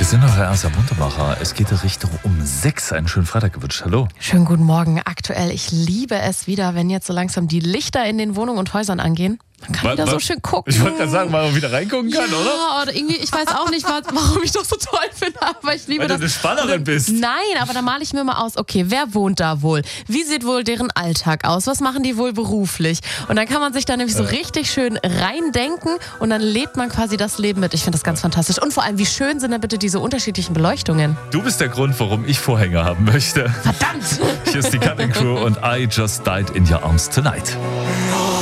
sind noch Herr erster Muntermacher. Es geht in Richtung um 6. Einen schönen Freitag gewünscht. Hallo. Schönen guten Morgen. Aktuell, ich liebe es wieder, wenn jetzt so langsam die Lichter in den Wohnungen und Häusern angehen. Man kann wieder so schön gucken. Ich wollte gerade sagen, weil man wieder reingucken kann, oder? Ja, oder irgendwie, ich weiß auch nicht, warum ich das so toll finde, aber ich liebe Weil das. du eine Spannerin bist. Nein, aber da male ich mir mal aus, okay, wer wohnt da wohl? Wie sieht wohl deren Alltag aus? Was machen die wohl beruflich? Und dann kann man sich da nämlich so richtig schön reindenken und dann lebt man quasi das Leben mit. Ich finde das ganz fantastisch. Und vor allem, wie schön sind denn bitte diese unterschiedlichen Beleuchtungen? Du bist der Grund, warum ich Vorhänge haben möchte. Verdammt! Hier ist die Cutting Crew und I Just Died in Your Arms Tonight.